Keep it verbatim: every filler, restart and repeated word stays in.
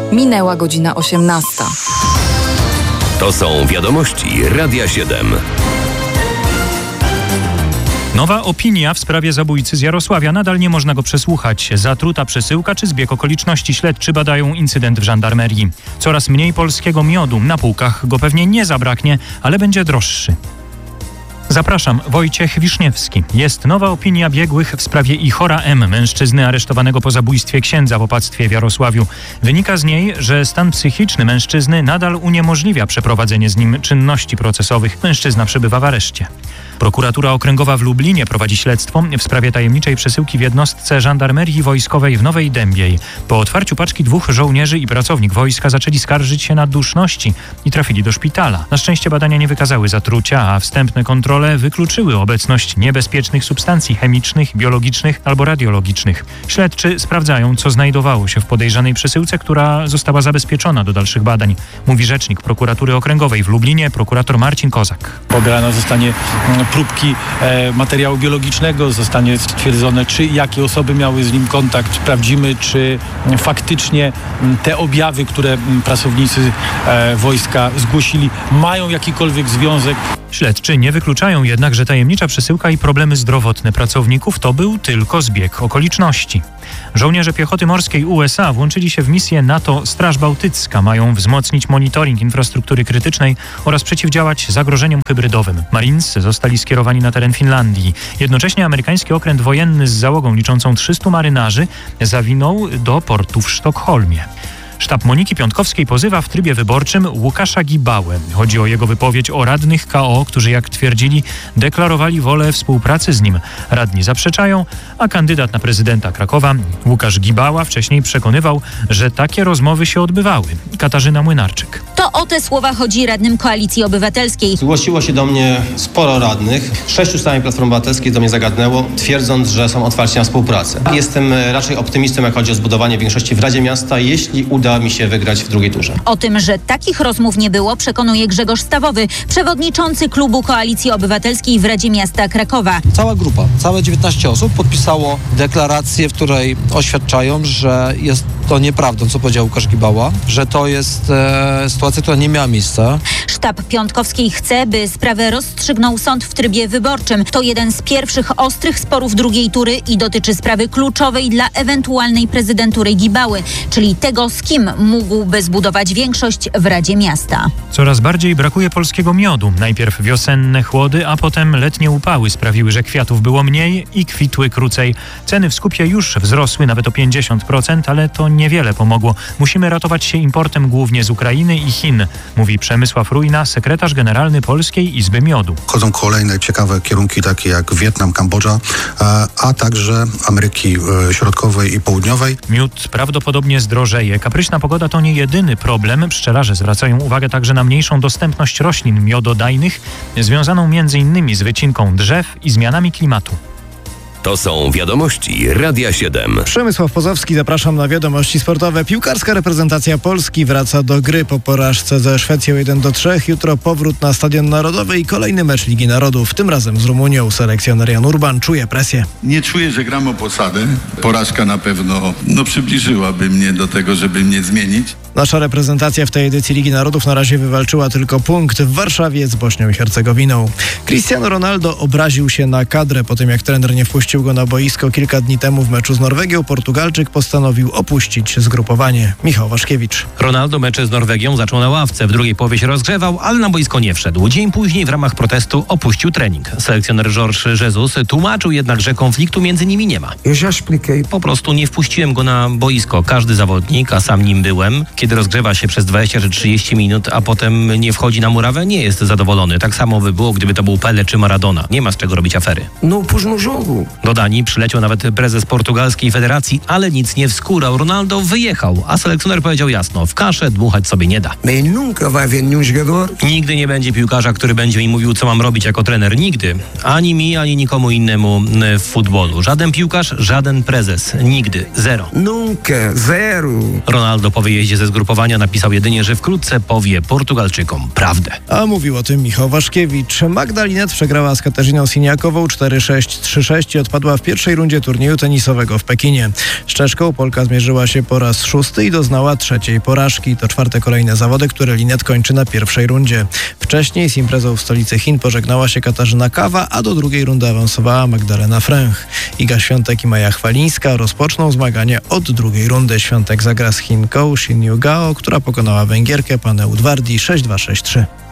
Minęła godzina osiemnasta. To są wiadomości Radia siedem. Nowa opinia w sprawie zabójcy z Jarosławia. Nadal nie można go przesłuchać. Zatruta przesyłka czy zbieg okoliczności? Śledczy badają incydent w żandarmerii. Coraz mniej polskiego miodu. Na półkach go pewnie nie zabraknie, ale będzie droższy. Zapraszam, Wojciech Wiszniewski. Jest nowa opinia biegłych w sprawie Ichora M., mężczyzny aresztowanego po zabójstwie księdza w opactwie w Jarosławiu. Wynika z niej, że stan psychiczny mężczyzny nadal uniemożliwia przeprowadzenie z nim czynności procesowych. Mężczyzna przebywa w areszcie. Prokuratura Okręgowa w Lublinie prowadzi śledztwo w sprawie tajemniczej przesyłki w jednostce żandarmerii wojskowej w Nowej Dębiej. Po otwarciu paczki dwóch żołnierzy i pracownik wojska zaczęli skarżyć się na duszności i trafili do szpitala. Na szczęście badania nie wykazały zatrucia, a wstępne kontrole wykluczyły obecność niebezpiecznych substancji chemicznych, biologicznych albo radiologicznych. Śledczy sprawdzają, co znajdowało się w podejrzanej przesyłce, która została zabezpieczona do dalszych badań, mówi rzecznik Prokuratury Okręgowej w Lublinie, prokurator Marcin Kozak. Pobrana zostanie próbki e, materiału biologicznego, zostanie stwierdzone, czy jakie osoby miały z nim kontakt. Sprawdzimy, czy faktycznie te objawy, które pracownicy e, wojska zgłosili, mają jakikolwiek związek. Śledczy nie wykluczają jednak, że tajemnicza przesyłka i problemy zdrowotne pracowników to był tylko zbieg okoliczności. Żołnierze piechoty morskiej U S A włączyli się w misję NATO Straż Bałtycka. Mają wzmocnić monitoring infrastruktury krytycznej oraz przeciwdziałać zagrożeniom hybrydowym. Marinescy zostali skierowani na teren Finlandii. Jednocześnie amerykański okręt wojenny z załogą liczącą trzystu marynarzy zawinął do portu w Sztokholmie. Sztab Moniki Piątkowskiej pozywa w trybie wyborczym Łukasza Gibałę. Chodzi o jego wypowiedź o radnych K O, którzy, jak twierdzili, deklarowali wolę współpracy z nim. Radni zaprzeczają, a kandydat na prezydenta Krakowa, Łukasz Gibała, wcześniej przekonywał, że takie rozmowy się odbywały. Katarzyna Młynarczyk. To o te słowa chodzi radnym Koalicji Obywatelskiej. Zgłosiło się do mnie sporo radnych. Sześciu z samej Platformy Obywatelskiej do mnie zagadnęło, twierdząc, że są otwarci na współpracę. Jestem raczej optymistą, jak chodzi o zbudowanie większości w Radzie Miasta, jeśli uda mi się wygrać w drugiej turze. O tym, że takich rozmów nie było, przekonuje Grzegorz Stawowy, przewodniczący klubu Koalicji Obywatelskiej w Radzie Miasta Krakowa. Cała grupa, całe dziewiętnaście osób podpisało deklarację, w której oświadczają, że jest to nieprawdą, co powiedział Łukasz Gibała, że to jest e, sytuacja, która nie miała miejsca. Sztab Piątkowskiej chce, by sprawę rozstrzygnął sąd w trybie wyborczym. To jeden z pierwszych ostrych sporów drugiej tury i dotyczy sprawy kluczowej dla ewentualnej prezydentury Gibały, czyli tego, z kim mógłby zbudować większość w Radzie Miasta. Coraz bardziej brakuje polskiego miodu. Najpierw wiosenne chłody, a potem letnie upały sprawiły, że kwiatów było mniej i kwitły krócej. Ceny w skupie już wzrosły nawet o pięćdziesiąt procent, ale to niewiele pomogło. Musimy ratować się importem głównie z Ukrainy i Chin, mówi Przemysław Rujna, sekretarz generalny Polskiej Izby Miodu. Chodzą kolejne ciekawe kierunki, takie jak Wietnam, Kambodża, a także Ameryki Środkowej i Południowej. Miód prawdopodobnie zdrożeje. Kapryśna pogoda to nie jedyny problem. Pszczelarze zwracają uwagę także na mniejszą dostępność roślin miododajnych, związaną między innymi z wycinką drzew i zmianami klimatu. To są wiadomości Radia siedem. Przemysław Pozowski, zapraszam na wiadomości sportowe. Piłkarska reprezentacja Polski wraca do gry po porażce ze Szwecją jeden do trzech. Jutro powrót na Stadion Narodowy i kolejny mecz Ligi Narodów. Tym razem z Rumunią. Selekcjoner Jan Urban czuje presję. Nie czuję, że gram o posadę. Porażka na pewno no, przybliżyłaby mnie do tego, żeby mnie zmienić. Nasza reprezentacja w tej edycji Ligi Narodów na razie wywalczyła tylko punkt w Warszawie z Bośnią i Hercegowiną. Cristiano Ronaldo obraził się na kadrę po tym, jak trener nie wpuścił go na boisko kilka dni temu w meczu z Norwegią. Portugalczyk postanowił opuścić zgrupowanie. Michał Waszkiewicz. Ronaldo mecze z Norwegią zaczął na ławce. W drugiej połowie się rozgrzewał, ale na boisko nie wszedł. Dzień później w ramach protestu opuścił trening. Selekcjoner Jorge Jesus tłumaczył jednak, że konfliktu między nimi nie ma. Po prostu nie wpuściłem go na boisko. Każdy zawodnik, a sam nim byłem, kiedy rozgrzewa się przez dwadzieścia czy trzydzieści minut, a potem nie wchodzi na murawę, nie jest zadowolony. Tak samo by było, gdyby to był Pele czy Maradona. Nie ma z czego robić afery. No, późno żogu. Do Danii przyleciał nawet prezes portugalskiej federacji, ale nic nie wskórał. Ronaldo wyjechał, a selekcjoner powiedział jasno, w kaszę dmuchać sobie nie da. Nigdy nie będzie piłkarza, który będzie mi mówił, co mam robić jako trener. Nigdy. Ani mi, ani nikomu innemu w futbolu. Żaden piłkarz, żaden prezes. Nigdy. Zero. Nunca. Zero. Ronaldo po wyjeździe ze zgrupowania napisał jedynie, że wkrótce powie Portugalczykom prawdę. A mówił o tym Michał Waszkiewicz. Magda Linette przegrała z Katarzyną Siniakową cztery sześć, trzy sześć i odpadła w pierwszej rundzie turnieju tenisowego w Pekinie. Z Czeszką Polka zmierzyła się po raz szósty i doznała trzeciej porażki. To czwarte kolejne zawody, które Linette kończy na pierwszej rundzie. Wcześniej z imprezą w stolicy Chin pożegnała się Katarzyna Kawa, a do drugiej rundy awansowała Magdalena Fręch. Iga Świątek i Maja Chwalińska rozpoczną zmaganie od drugiej rundy. Świątek zagra z Chinką Xin Yu Gao, która pokonała Węgierkę Panę Udwardi sześć dwa sześć trzy.